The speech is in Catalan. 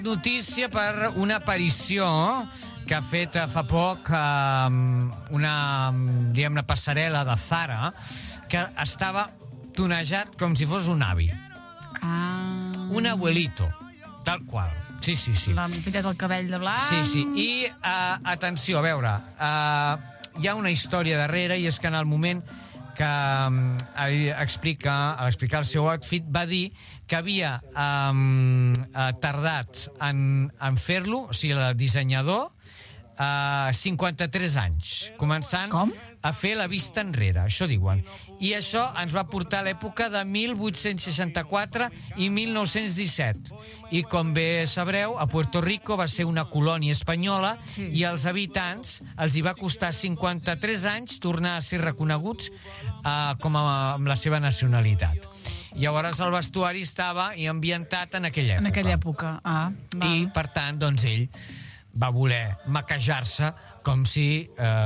Notícia per una aparició que ha fet fa poc una, diguem-ne, passarel·la de Zara que estava tonejat com si fos un avi. Un abuelito, tal qual. Sí. L'han pintat el cabell de blanc. Sí. I, atenció, a veure, hi ha una història darrere, i és que en el moment que explicar el seu outfit va dir que havia tardat en fer-lo, o sigui, el dissenyador, 53 anys, començant a fer la vista enrere, això diuen. I això ens va portar a l'època de 1864 i 1917. I com bé sabreu, a Puerto Rico va ser una colònia espanyola i als habitants els hi va costar 53 anys tornar a ser reconeguts amb la seva nacionalitat. Llavors el vestuari estava ambientat en aquella època. En aquella època, I, per tant, doncs ell va voler maquejar-se com si